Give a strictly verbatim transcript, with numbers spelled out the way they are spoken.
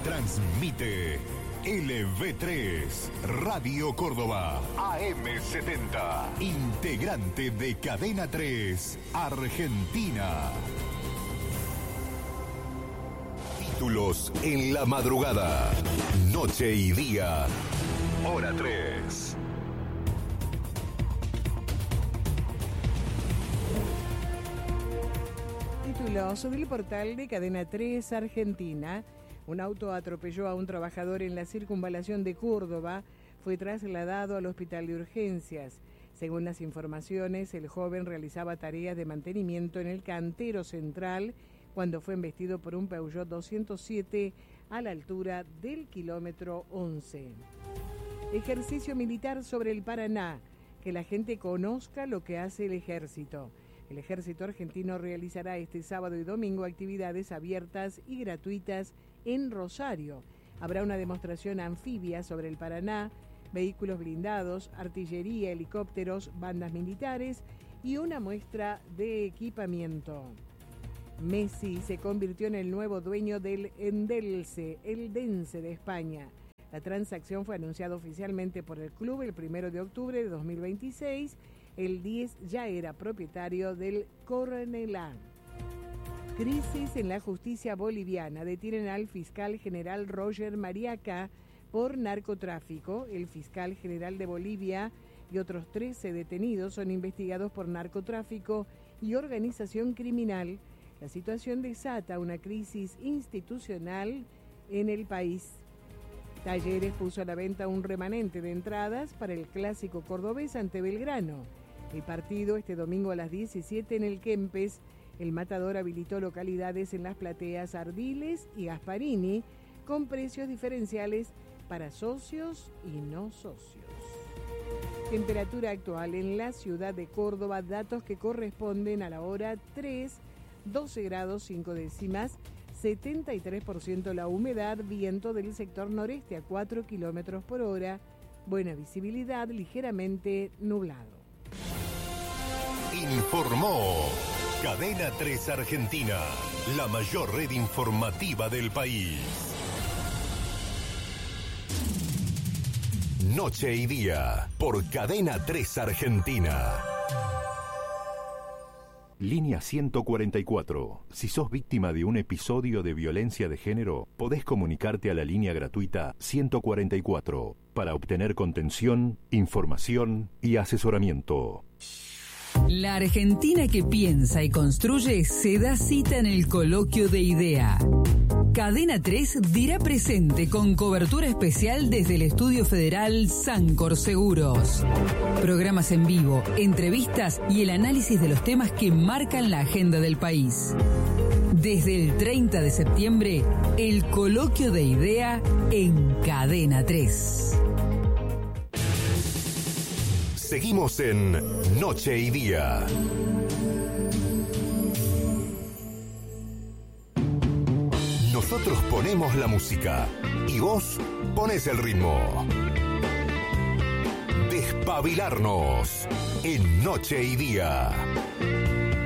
Transmite L V tres, Radio Córdoba, A M setenta, integrante de Cadena tres, Argentina. Títulos en la madrugada, noche y día, hora tres. Títulos del portal de Cadena tres Argentina. Un auto atropelló a un trabajador en la circunvalación de Córdoba. Fue trasladado al hospital de urgencias. Según las informaciones, el joven realizaba tareas de mantenimiento en el cantero central cuando fue embestido por un Peugeot doscientos siete a la altura del kilómetro once. Ejercicio militar sobre el Paraná. Que la gente conozca lo que hace el ejército. El ejército argentino realizará este sábado y domingo actividades abiertas y gratuitas en Rosario. Habrá una demostración anfibia sobre el Paraná, vehículos blindados, artillería, helicópteros, bandas militares y una muestra de equipamiento. Messi se convirtió en el nuevo dueño del Eldense, Eldense de España. La transacción fue anunciada oficialmente por el club el primero de octubre de dos mil veintiséis. El diez ya era propietario del Cornellá. Crisis en la justicia boliviana. Detienen al fiscal general Roger Mariaca por narcotráfico. El fiscal general de Bolivia y otros trece detenidos son investigados por narcotráfico y organización criminal. La situación desata una crisis institucional en el país. Talleres puso a la venta un remanente de entradas para el clásico cordobés ante Belgrano. El partido este domingo a las diecisiete en el Kempes. El Matador habilitó localidades en las plateas Ardiles y Gasparini con precios diferenciales para socios y no socios. Temperatura actual en la ciudad de Córdoba, datos que corresponden a la hora tres, doce grados cinco décimas, setenta y tres por ciento la humedad, viento del sector noreste a cuatro kilómetros por hora, buena visibilidad, ligeramente nublado. Informó Cadena tres Argentina, la mayor red informativa del país. Noche y día, por Cadena tres Argentina. Línea ciento cuarenta y cuatro. Si sos víctima de un episodio de violencia de género, podés comunicarte a la línea gratuita ciento cuarenta y cuatro para obtener contención, información y asesoramiento. La Argentina que piensa y construye se da cita en el Coloquio de Idea. Cadena tres dirá presente con cobertura especial desde el Estudio Federal Sancor Seguros. Programas en vivo, entrevistas y el análisis de los temas que marcan la agenda del país. Desde el treinta de septiembre, el Coloquio de Idea en Cadena tres. Seguimos en Noche y Día. Nosotros ponemos la música y vos pones el ritmo. Despabilarnos en Noche y Día.